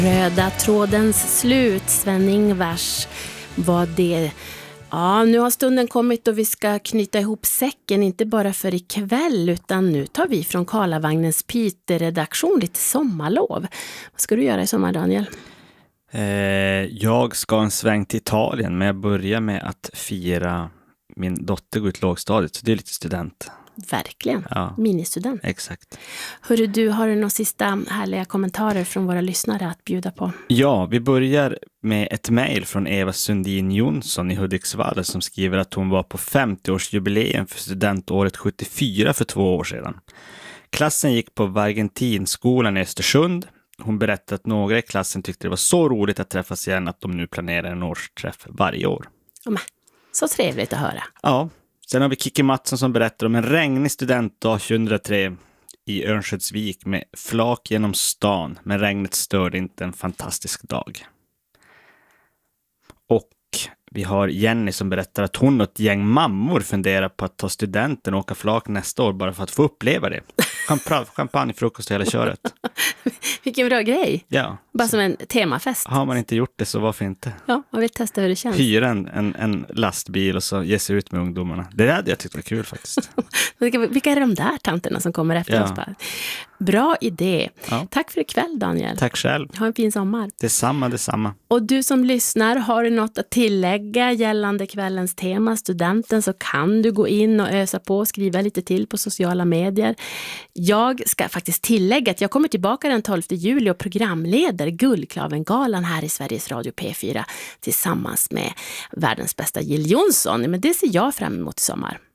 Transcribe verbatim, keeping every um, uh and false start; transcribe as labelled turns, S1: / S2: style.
S1: Röda trådens slut, Sven-Ingvars var det. Ja, nu har stunden kommit och vi ska knyta ihop säcken, inte bara för ikväll utan nu tar vi från Karlavagnens Piteå-redaktion lite sommarlov. Vad ska du göra i sommar, Daniel?
S2: Eh, jag ska en sväng till Italien, men jag börjar med att fira min dotter går ut lågstadiet, så det är lite student.
S1: Verkligen,
S2: ja.
S1: Ministudent.
S2: Exakt.
S1: Hörru du, har du några sista härliga kommentarer från våra lyssnare att bjuda på?
S2: Ja, vi börjar med ett mejl från Eva Sundin Jonsson i Hudiksvall som skriver att hon var på femtioårsjubileum för studentåret sjuttiofyra för två år sedan. Klassen gick på Vargentinskolan i Östersund. Hon berättade att några i klassen tyckte det var så roligt att träffas igen att de nu planerar en årsträff varje år.
S1: Oh, så trevligt att höra.
S2: Ja. Sen har vi Kiki Mattsson som berättar om en regnig studentdag tjugohundratre i Örnsköldsvik med flak genom stan, men regnet störde inte en fantastisk dag. Och vi har Jenny som berättar att hon och ett gäng mammor funderar på att ta studenten och åka flak nästa år bara för att få uppleva det. Champagne, champagne frukost och hela köret.
S1: Vilken bra grej.
S2: Ja.
S1: Bara som en temafest.
S2: Har man inte gjort det så varför inte?
S1: Ja, man vill testa hur det känns.
S2: Hyra en, en, en lastbil och så ge sig ut med ungdomarna. Det hade jag tyckt var kul faktiskt.
S1: Vilka är de där tanterna som kommer efter
S2: ja.
S1: oss? Bara? Bra idé.
S2: Ja.
S1: Tack för ikväll, Daniel.
S2: Tack själv.
S1: Ha en fin sommar.
S2: Detsamma, detsamma.
S1: Och du som lyssnar, har du något att tillägga gällande kvällens tema, studenten, så kan du gå in och ösa på och skriva lite till på sociala medier. Jag ska faktiskt tillägga att jag kommer tillbaka den tolfte juli och programleder Guldklavengalan här i Sveriges Radio P fyra tillsammans med världens bästa Jill Johnson. Men det ser jag fram emot i sommar.